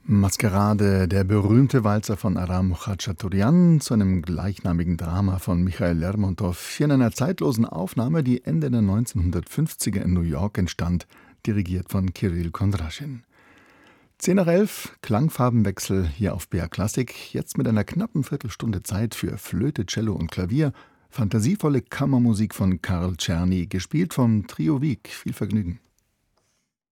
Maskerade, der berühmte Walzer von Aram Khachaturian zu einem gleichnamigen Drama von Michail Lermontow, hier in einer zeitlosen Aufnahme, die Ende der 1950er in New York entstand, dirigiert von Kirill Kondraschin. 10 nach 11, Klangfarbenwechsel hier auf BR Klassik, jetzt mit einer knappen Viertelstunde Zeit für Flöte, Cello und Klavier, fantasievolle Kammermusik von Karl Czerny, gespielt vom Trio Wieck. Viel Vergnügen.